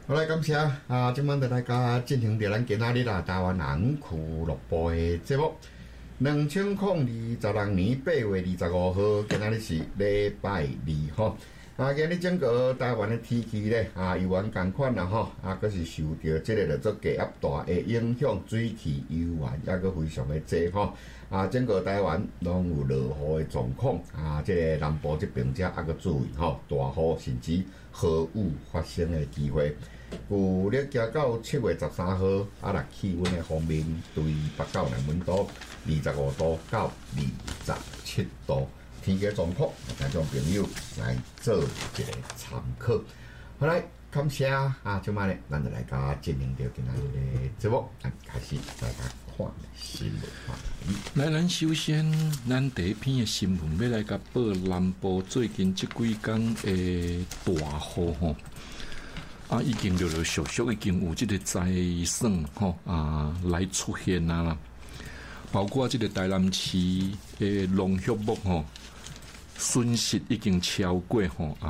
好来，感谢啊！今晚就大家进行着咱今仔日台湾人俱乐部的节目。2022年8月25号，今仔日是礼拜二吼。今日整个台湾的天气咧有缘共款啦吼，佫是受到即个做低压大的影响，水汽悠远，也佫非常的济吼。整个台湾拢有落雨的状况即个南部这边遮佫注意吼，大雨甚至豪雨发生的机会。有咧行到7月13號，氣溫的方面，對北到南溫度25度到27度，天氣狀況，聽眾朋友來做一個參考。好來，感謝今晚咧，咱就來甲進行到今仔日的節目，開始大家看新聞話題。 來，咱首先，咱第一篇的新聞要來甲報南部最近這幾天的大雨吼。已經陸陸續續已經有這個災損來出現啦，包括這個台南市的農畜牧損失已經超過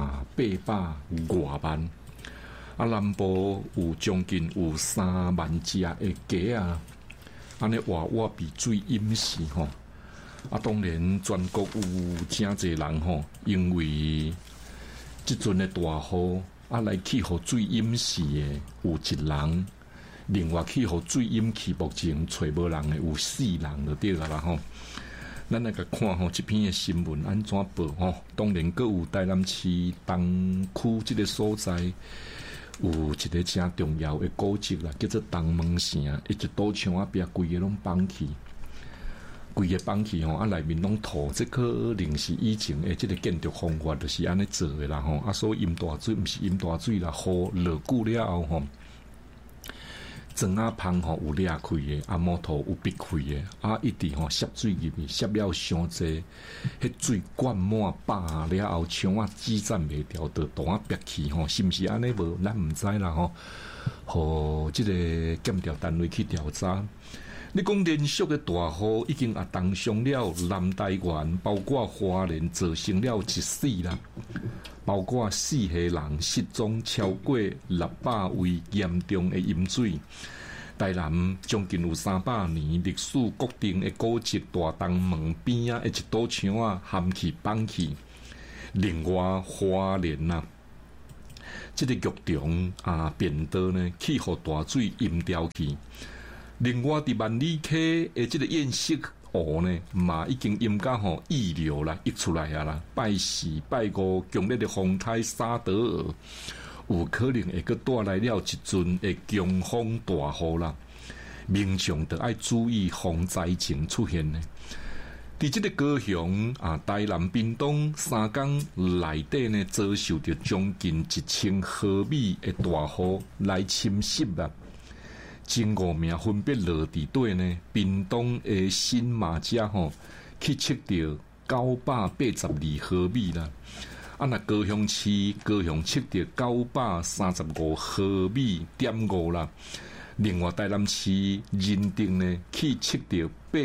800多萬，南部有將近有3萬隻的雞安尼活活被水淹死當然全國有真濟人因為這陣的大雨。來去互水淹死的有1人，另外去互水淹去目前找無人的有4人就對啦吼。咱來個看這篇的新聞安怎報當然閣有台南市東區這個所在有一個真重要的古蹟啦，叫做東門城，一堵牆邊規個攏崩去。規個崩去內面攏土，這可能是以前的這個建築方法就是安尼做的啦所以淹大水不是淹大水啦，雨落久了後磚香有裂開的，木頭有逼開的一直涉水入去，涉了傷濟，迄水灌滿壩了後，牆擠站袂掉，就大逼去是毋是安尼無？咱毋知啦互這個檢調單位去調查。你講連續的大雨已經凍傷了南台灣，包括花蓮造成了1死啦，包括4個人失蹤，超過600位嚴重的淹水。台南將近有300年歷史固定的古蹟大東門邊一堵牆陷去崩去。另外花蓮這個玉中變道呢，去互大水淹掉去。另外，伫萬里溪的這個堰塞湖呢，嘛已經淹到溢流啦，溢出來啦。拜4、拜5強烈的風颱沙德爾，有可能會擱帶來了一陣的強風大雨啦。民眾就要注意防災情出現呢。伫這個高雄台南屏東3天內底呢，遭受到將近1000毫米的大雨來侵襲啦。前5名分別落地對呢，屏東的新馬家去測到982毫米啦。那高雄市高雄測到935毫米.5啦。另外台南市認定呢去測到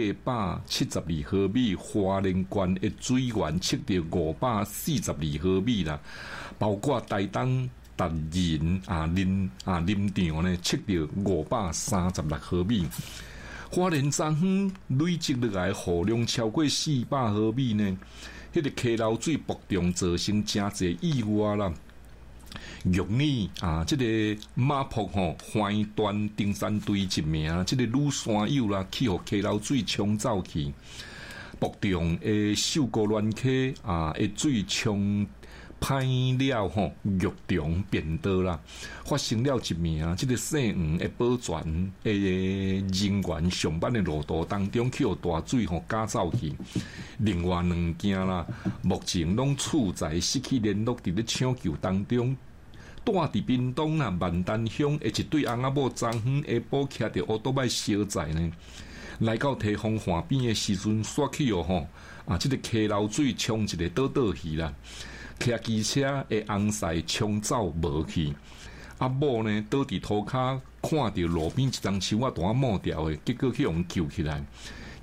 872毫米，花蓮縣的水源測到542毫米啦，包括台東。但人林場呢，測到536毫米。花蓮昨昏累積落來雨量超過400毫米呢，迄個溪流水暴漲造成真濟意外啦。玉里這個馬埔花端登山隊一名，這個女山友啦，去互溪流水沖走去，暴漲的秀姑巒溪的水沖。歹了玉中變道啦，發生了一名這個姓黃的保全的人員上班的路途當中，去大水趕走去。另外2件啦，目前攏處在失去聯絡佇咧搶救當中。住佇屏東萬丹鄉的一對翁仔某昨昏下晡騎着奧多麥小載呢，來到堤防岸邊的時陣，煞去這個溪流水衝一個倒去啦。騎機車的翁婿衝走無去，某呢倒佇土骹，看到路邊一張樹仔大抹掉的，結果去互救起來。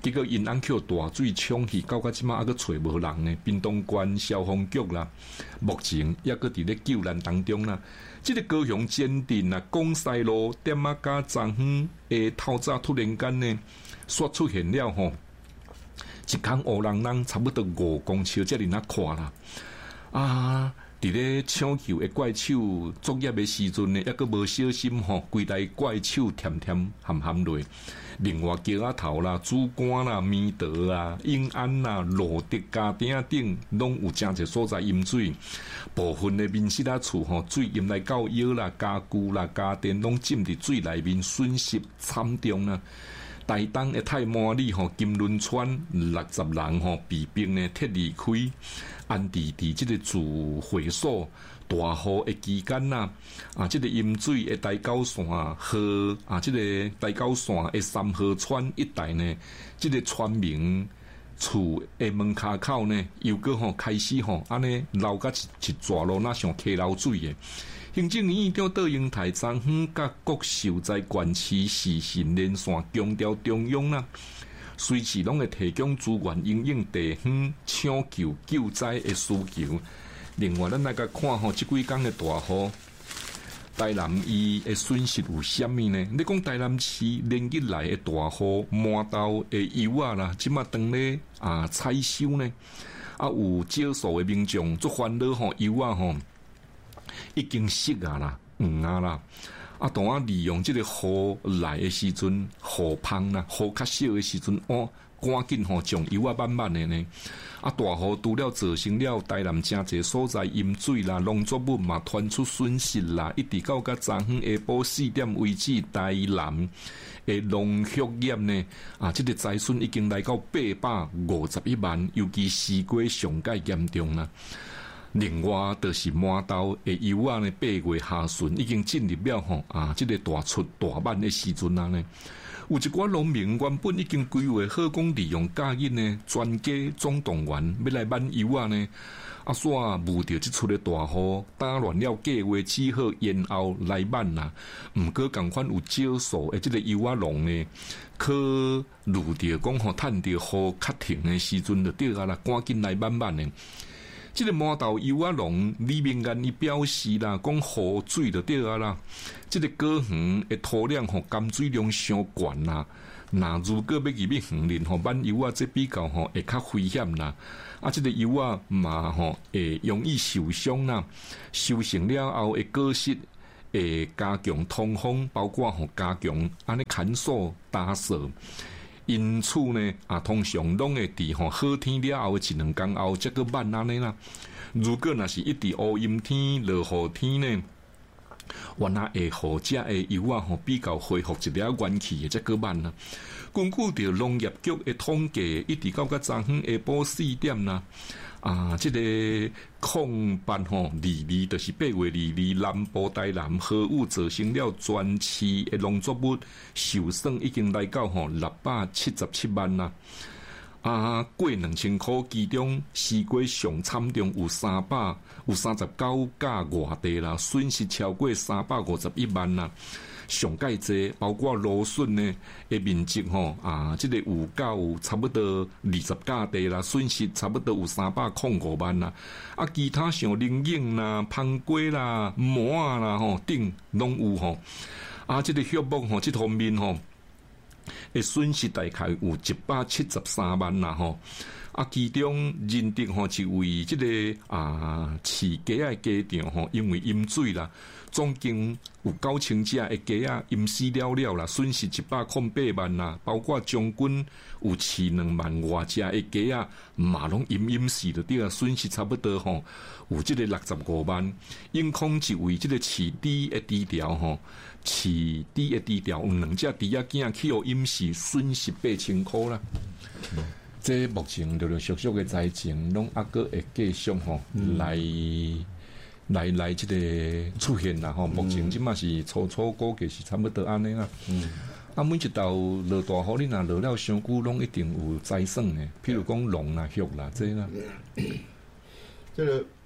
结果因安扣大水冲去，到即马还佫找无人呢。屏东县消防局啦，目前也佫伫咧救难当中啦。即个高雄坚定啊，广西路点啊加昨昏的透早突然间呢，煞出现了吼，一空乌人人差不多5公尺遮尔那宽啦。啊！伫咧抢救的怪手作业的时阵呢，抑佫无小心吼，规台怪手甜甜含含落。另外桥仔头啦、主干啦、面道啊、永安啦、路德家顶顶，拢有真侪所在淹水。部分的民室啊厝吼，水淹来到腰啦、家具啦、家电拢浸伫水内面，损失惨重啦。台东的太麻里吼，金轮村60人吼被兵呢撤离开，安置伫即个住会所。大雨的期间呐，即个淹水的大高线和即个大高线的3号村一带呢，即个村民厝的门骹口呢，又搁吼开始吼安尼流甲一逝路那像溪流水的。行政院长杜英台昨昏甲各受灾县市视讯连线，强调中央啦，随时拢会提供资源，因应地方抢救救灾的需求。另外，咱来甲看吼，即几天的大雨，台南伊的损失有啥物呢？你讲台南市连日来的大雨，满豆的油啊啦，即马当咧采收呢，有少数的民众做烦恼吼，油啊吼。已经熟啊啦，黄啊啦，当啊利用即个雨来的时阵，雨芳啦，雨较少的时阵，赶紧吼将油啊慢慢的呢。大雨除了造成了台南真侪所在淹水啦，农作物嘛传出损失啦，一直到昨昏下晡4点为止，台南的农畜业呢，即个财损已经来到851万，尤其西瓜上界严重啦。另外，就是麻豆的油啊呢，8月下旬已经进入了吼即个大出大满的时阵啊呢。有一寡农民原本已经规划好讲利用假日呢，全家总动员要来满油啊呢。煞遇到即出的大雨，打乱了计划，只好延后来满啦。毋过共款有少数的即个油啊农呢，可遇到讲吼，趁着雨较停的时阵就对啊啦，赶紧来满的。即个麻豆油啊农李明安伊表示啦，讲雨水就对啊啦。即个果园的土壤吼含水量伤悬啦，那如果要入去园林吼满油啊，这比较吼会较危险啦。即个油啊嘛吼会容易受伤啦，收成了后的果实会加强通风，包括吼加强安尼砍树打扫。因此呢，通常拢会伫吼好天了后的1-2天后，才个慢安尼啦。如果若是一直乌阴天、落雨天呢，原来会互遮的油啊吼比较恢复一了元气的，才个慢啦。根据着农业局的统计，一直到昨昏下晡4点啦。即个空班吼22，就是8月22，南部台南豪雨造成了全市的农作物受损，已经来到吼677万啦。过2000块，其中西瓜上惨重有39架外地啦，损失超过351万啦。上界济包括芦笋呢的面积吼即个有到差不多20架地啦，损失差不多有305万啦。其他像灵应啦、芳果啦、麻啦吼等拢有吼。即个畜牧吼这方面吼的损失大概有173万啦吼。其中认定吼一位这个饲鸡的鸡场吼，因为淹水啦，总共有9000只的鸡仔淹死了啦，损失108万啦，包括将军有饲2万外只的鸡仔，嘛拢淹死了对啊，损失差不多吼有这个65万。因控一位这个饲猪的猪条吼，饲猪的猪条有2只猪仔囝去互淹死，损失8000块啦。这目前陆陆续续的灾情，拢个会继续吼来这个出现啦吼。目前即嘛是初估计是差不多安尼啦。每一道落大雨，你若落了伤久，拢一定有灾损的。譬如讲龙啦、熊啦，这啦。 这个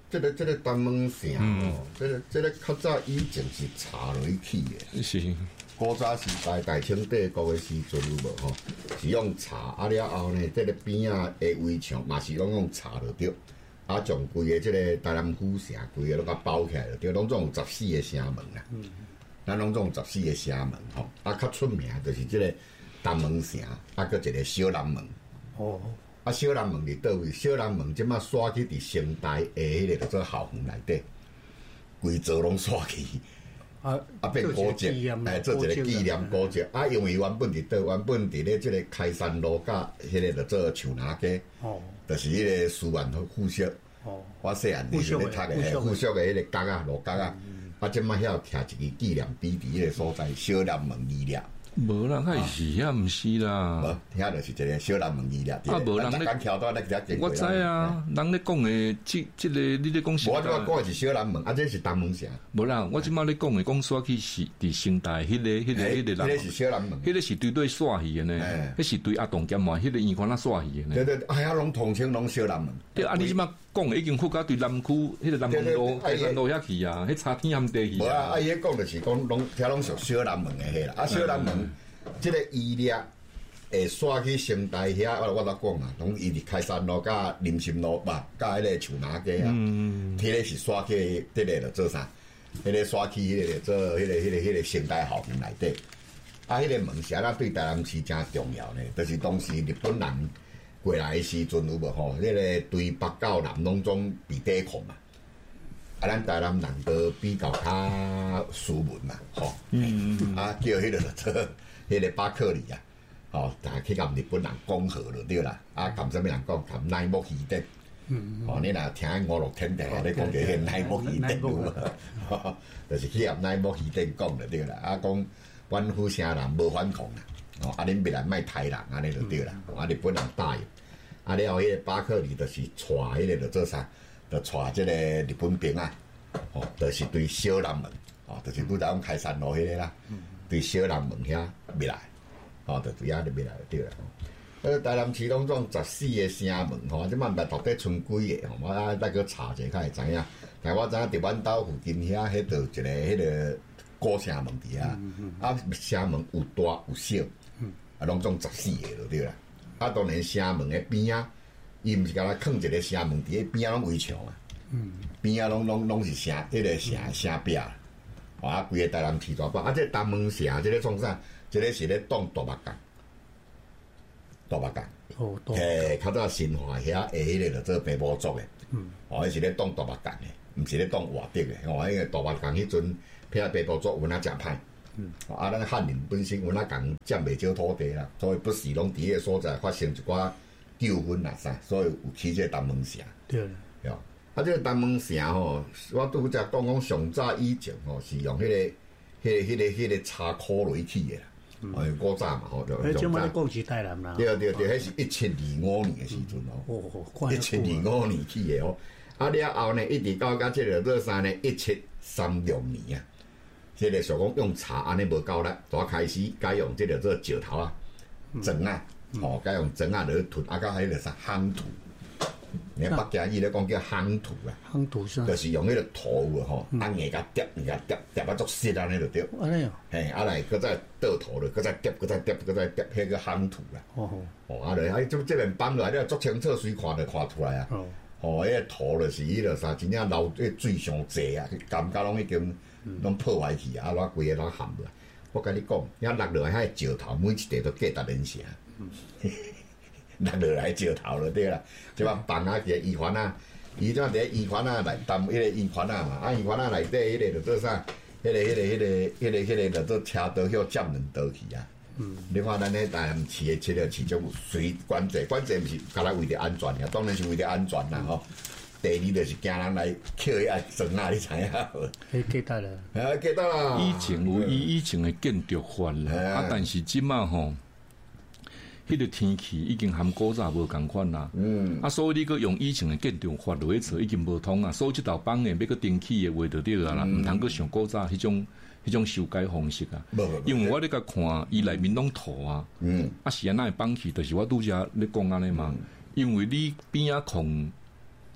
这个东门城哦，这个较早以前是茶落去起的。 是。 古早时代大清帝国的时阵有无吼？是用茶啊了后呢，这个边啊的围墙嘛是用茶就对。啊，将规个这个台南府城规个拢甲包起来就对，拢总有14个城门啦。咱拢总有14个城门吼。啊，较出名就是这个东门城，啊，搁一个小南门。哦。啊，小南门伫倒位？小南门即马刷去伫城大的迄个叫做校园内底，规座拢刷去。变古迹，做一个纪念古迹。啊，因为原本伫倒，原本伫咧即个开山路甲迄个叫做树林街，就是迄个思源附属。我细汉时咧读的附属的迄个角啊，路角啊。啊，即摆遐徛一个纪念碑伫迄个所在，小南门二列。 无啦，遐是遐毋是啦。 无，遐就是一个小南门二列。 啊，无人咧桥段咧只经过。我知啊，人咧讲的即个你咧讲。 我即摆讲的是小南门，啊，这是东门城。 无啦，我即摆咧讲的讲刷去是伫城大迄个迄个是小南门， 迄个是对对刷去的呢，迄是对阿董监嘛，迄个圆环啊刷去的呢。 对对，哎呀，拢统称拢小南门。 对啊，你即摆讲的已经覆盖对南区，迄个南门路、台山路遐去啊，迄差天含地去。 无啊，啊伊迄讲就是讲拢遐拢属小南门的迄啦，啊小南门。即个伊列会刷去城大遐，我甲讲啊，拢伊伫开山路、甲林森路吧，甲迄个树林街啊，迄个是刷去迄个着做啥？迄个刷去迄个做迄个城大校园内底。啊，迄个门是啊，对台南市真重要呢。就是当时日本人过来的时阵有无吼？迄个对北到南拢总被抵抗嘛。啊，咱台南人都比较较斯文嘛，吼。啊，叫迄个做。迄个巴克里啊，吼，但去甲日本人讲和就对啦。啊，甲啥物人讲？甲乃木希典。哦，你若听五六天地，你讲着迄乃木希典有无？就是去甲乃木希典讲就对啦。啊，讲阮府城人无反抗啦，哦，啊，恁别来卖台人安尼就对啦。啊，日本人答应。啊，了后迄个巴克里就是带迄个着做啥？就带即个日本兵啊，哦，就是对小南门，哦，就是拄则阮开山路迄个啦。对小南门遐灭来，吼，就对遐就灭来就对啦。台南市拢总14个城门，吼，即摆毋知到底剩几个，吼，我再去查者较会知影。但我知影伫阮兜附近遐，迄度一个迄个古城门伫遐，啊，城门有大有小，啊，拢总14个就对啦。啊，当然城门的边啊，伊毋是甲咱囥一个城门伫咧边啊，拢围墙啊，边啊拢是城，迄个城壁。啊，规个台南市大包，啊，这东门城，这个创啥？这个是咧当大目港，大目港。哦，嘿，较早新华遐下迄个就做平埔族的，哦，迄是咧当大目港的，毋是咧当外地的。哦，迄个大目港迄阵，偏平埔族有哪食歹？啊，咱汉人本身有哪共占袂少土地啦，所以不时拢伫迄个所在发生一寡纠纷啦啥，所以有起这东门城。对了，对。啊，这个东门城吼，我拄则讲上早以前吼是用迄个茶箍落去起的啦，古早嘛吼。 迄即摆你讲是台南啦。 对，迄是1025年的时阵哦。1025年起的哦。啊了后呢，一直到这个做啥呢？1736年啊，这个想讲用茶安尼无够力，就开始改用这个做石头啊、砖啊，哦，改用砖啊落去涂，啊，到迄个啥夯土。你看北京伊咧讲叫夯土啊， 夯土是， 就是用迄个土啊吼，啊硬甲叠啊足实安尼就对。 安尼哦， 嘿，啊来，搁再倒土了，搁再叠，迄个夯土啦。哦，啊来，这边放落来，你足清楚，随看就看出来啊。迄个土就是迄个啥，真正流迄水上济啊，感觉拢已经拢破坏去啊，规个拢陷落来。我甲你讲，遐落落来遐石头，每一块都价值连城。落落来石头就对啦，即摆放啊个圆环啊，伊怎伫圆环啊内담迄个圆环啊嘛，啊圆环啊内底迄个着做啥？迄个着做车道向占两道去啊。你看咱迄台南市的这个市政府随管制，管制毋是干那为着安全呀，当然是为着安全啦吼。第二就是惊人来捡遐砖啊，你知影无？ 迄记得啦， 记得啦。 以前有以前的建筑法啦，啊，但是即马吼。迄个天气已经含古早无共款啦，啊，所以你搁用以前的建筑法落去做已经无通啊，所以即道帮的要搁登记的话就对啦，毋通搁像古早迄种修改方式啊。因为我咧甲看伊内面拢土啊，啊是安那帮去，就是我拄则咧讲安尼嘛。因为你边仔空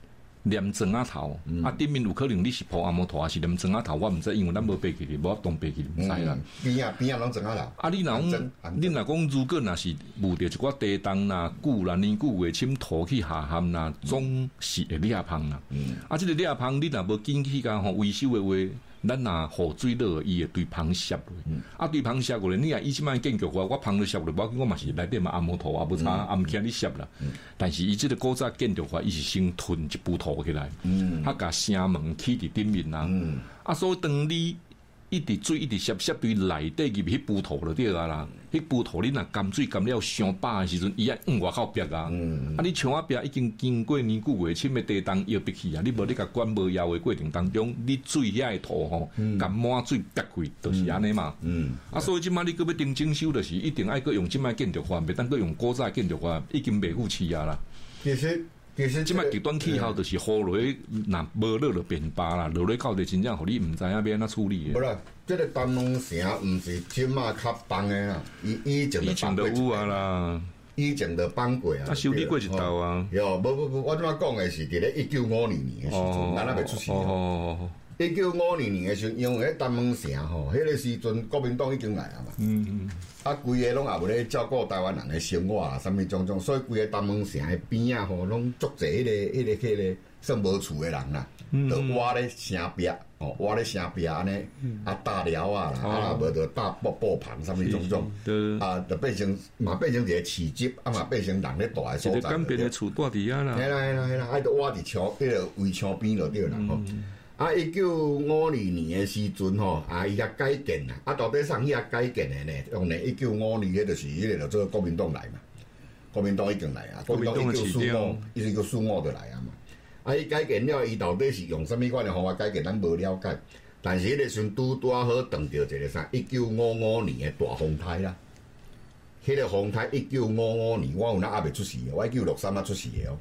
黏砖仔头，顶面有可能你是铺阿摩头，还是黏砖仔头，我毋知，因为咱无爬起去，无动爬起，毋知啦。 边拢砖仔头。 啊，你若讲，如果若是遇着一寡地动啦、久啦、年久月深土去下陷啦，总是会裂芳啦。啊，即个裂芳你若无紧去甲维修的话，咱若雨水落，伊会对芳湿落。啊，对芳湿落，你若伊即摆建筑话，我芳都湿落，我嘛是内底嘛阿摩头啊，无差啊，毋惊你湿啦。但是伊即个古早建筑法，伊是先囤一部土起来，甲城门起伫顶面啦。啊，所以当你一直水一直湿对内底入迄部土就对啦。迄部土你若甘水甘了伤饱的时阵，伊外口壁啊。啊，你墙仔壁已经经过年久月深的地动摇逼去啊，你无你甲管无枵的过程当中，你水遐的土吼，甲满水逼开，就是安尼嘛。啊，所以即摆你搁要定整修，就是一定爱搁用即摆建筑法，袂当搁用古早建筑法，已经袂赴起啊啦。 其实即摆极端气候就是雨落，若无落就变巴啦，落落到底真正互你毋知影要安怎处理的。 无啦，即个东门城毋是即马较放的啦，以前就有啊啦， 以前就放过啊。 修理过一道啊。 哟，无，我即马讲的是伫咧1952年的时阵，咱还未出世哦。1952年的时阵，因为迄东门城吼，迄个时阵国民党已经来啊嘛。啊，规个拢也无咧照顾台湾人的生活啊，啥物种，所以规个东门城的边啊吼，拢足侪迄个算无厝的人啦，就挖咧城壁，挖咧城壁安尼，啊搭寮啊啦，啊无就搭布棚啥物种，啊就变成一个市集，啊嘛变成人咧住的所在。一个简便的厝住伫遐啦。 嘿啦，啊就挖伫墙，迄个围墙边就对啦吼。啊，1952年的时阵吼，啊伊甲改建啦，啊到底上伊甲改建的呢？当然1952年迄就是迄个就做国民党来嘛，国民党已经来啊，国民党1945，伊是1945就来啊嘛。啊，伊改建了，伊到底是用啥物款的方法改建，咱无了解。但是迄个时阵拄好撞到一个啥，1955年的大风台啦。迄个风台1955年，我有哪还未出世的，我1963啊出世的哦。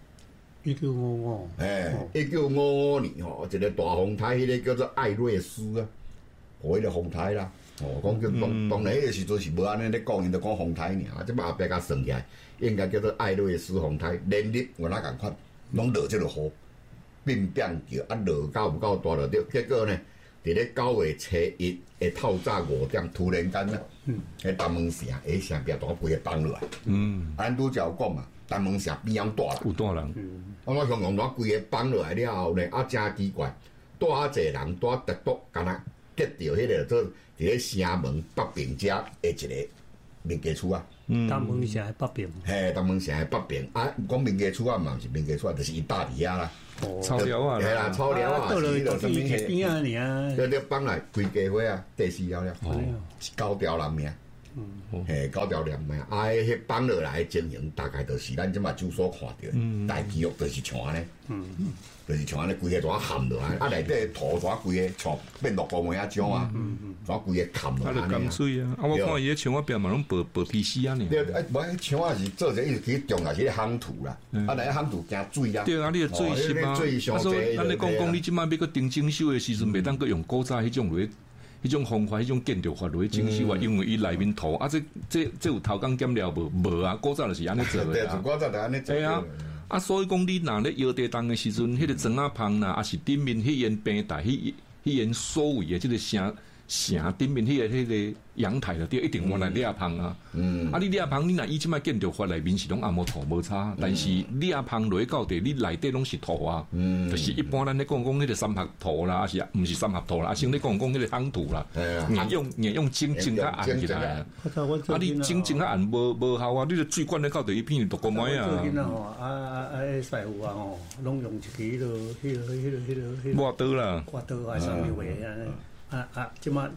1955， 哎，1955年吼，一个大风台，迄个叫做艾瑞斯啊，迄个风台啦。讲叫当然迄个时阵是无安尼咧讲，因就讲风台尔，即摆后壁甲算起来，应该叫做艾瑞斯风台。连日我哪共款，拢落即个雨，变叫啊落到有够大就对。结果呢，伫咧9月初1的透早5点，突然间啊，迄东门城下城壁大规个崩落来。咱拄则有讲嘛。东门城边仔大人， 有大人。 我想讲，规个崩落来了后呢，啊，真奇怪，大侪人大特独，敢若结着迄个做伫咧城门北边遮的一个民家厝啊。 东门城的北边。 嘿，东门城的北边啊，讲民家厝啊，嘛毋是民家厝啊，就是伊搭伫遐啦。 草寮啊， 嘿啦，草寮啊， 到了什么边啊？你啊， 对，崩来规家伙啊，第4条了，是9条人命。嘿，9条连命，啊，迄放落来情形，大概就是咱即马就所看到，大肌肉就是像安尼，就是像安尼，规个怎陷落来，啊，内底土怎规个像变落布糜啊种啊，怎规个陷落来。 啊，就甘水啊！啊，我看伊迄墙仔壁嘛拢薄 PC 啊，呢。 对，无迄墙仔是做者，伊是去种啊，是咧夯土啦，啊，来夯土惊水啊。 对啊，你个水湿啊，啊，所以咱咧讲，你即摆要搁定整修的时阵，袂当搁用古早迄种落。迄种方法，迄种建筑法落去整修啊，因为伊内面土啊，这有头工检了无啊？古早就是安尼做的啊。 古早就安尼做。 对啊，啊，所以讲你若咧摇地动的时阵，迄个砖仔棚呐，啊是顶面迄沿平台，迄沿所谓的即个城顶面迄个阳台就对，一定原来裂棚啊。啊，你裂棚，你若以即摆建筑法内面是拢阿无土无差，但是裂棚落去到底，你内底拢是土啊。就是一般咱咧讲迄个三合土啦，还是毋是三合土啦，啊，先咧讲迄个夯土啦。硬用整较硬起来啊。啊，你整较硬无效啊！你个水管咧到底一片独个糜啊。 师傅啊吼，拢用一支迄个抹刀啦。 抹刀啊，啥物话啊，即马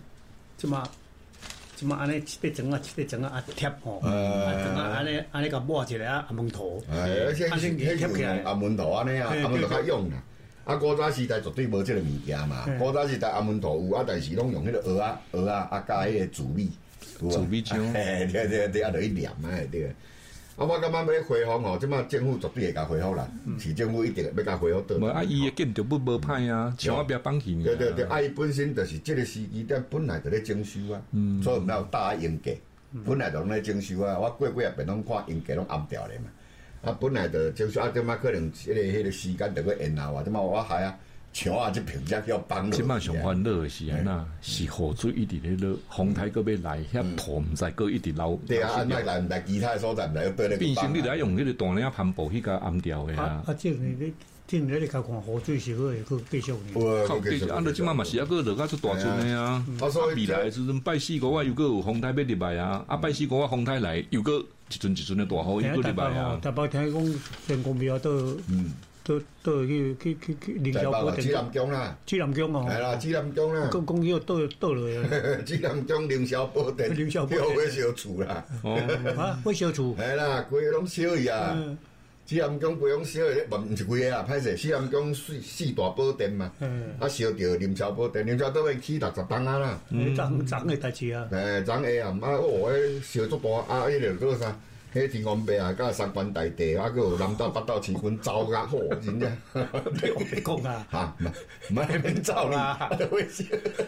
安尼一块砖啊贴吼，砖啊安尼甲抹一个啊阿门头， 先贴起来阿门头安尼啊，阿门头较勇啦。啊，古早时代绝对无即个物件嘛，古早时代阿门头有啊，但是拢用迄个蚵啊加迄个糯米， 糯米浆， 对，啊，就去黏啊，对。啊，我感觉要恢复吼，即马政府绝对会甲恢复啦，市政府一定要甲恢复倒。 无啊，伊的建筑不无歹啊，墙仔壁放起。 对，啊，伊本身就是即个时机点本来就咧整修啊，所以毋了搭英价，本来就拢咧整修啊。我过几下便拢看英价拢暗掉咧嘛。 啊，本来就就是啊，即马可能迄个时间就要延后啊，即马我害啊，墙啊，即平才叫放落。 即马上烦恼的是安那，是雨水一直咧落，风台搁要来，遐土毋知搁一直流。 对啊，安来毋来其他所在毋来对咧。 变成你得用迄个大领帆布去甲暗掉的啊。 啊，即个你甲看雨水是好会继续呢。 靠，继续，按照即马嘛是还搁落甲出大阵的啊。啊，未来时阵拜四五啊，又搁有风台要入来啊。啊，拜四五啊，风台来又搁一阵的大雨又搁入来啊。 台北听讲成功庙到去凌霄波指南宫啦， 指南宫哦， 系啦，指南宫啦， 讲要倒落啊。 指南宫凌霄波殿， 凌霄波殿火烧厝啦， 啊，火烧厝， 系啦，规个拢烧去啊。指南宫规拢烧去，毋是规个啦，歹势，指南宫四大宝殿嘛，啊烧着凌霄波殿，凌霄都要起60档啊啦， 长的代志啊， 长下啊，迄烧足大啊，迄个个啥？迄天公伯啊，甲三官大帝，啊，佮有南岛北岛七军走甲好，真正。 别讲啊！ 哈，唔免免走啦，会笑。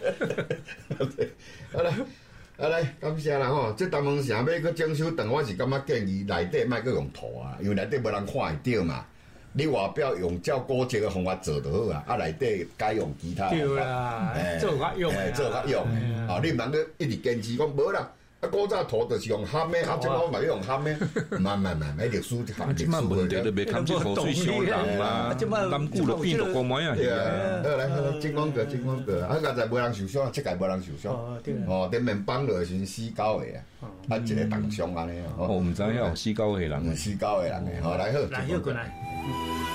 好啦，好来，感谢啦吼。这东门城要佮整修长，我是感觉建议内底莫佮用土啊，因为内底无人看会到嘛。你外表用照古迹的方法做就好啊，啊内底改用其他方法。 对啦，做较用， 做较用。啊，你毋通佮一直坚持讲无啦。啊，古早土就是用焊的，啊，即摆我嘛要用焊的，唔，历史就历史。 即摆问题就袂看这雨水伤人嘛，南久就变作光糜啊！ 好来，金光阁，啊，刚才无人受伤，即届无人受伤。哦，顶面绑落是4、9个啊，啊，一个重伤安尼啊。 哦，毋知影有4、9个人， 4、9个人诶，好来好， 来，过来。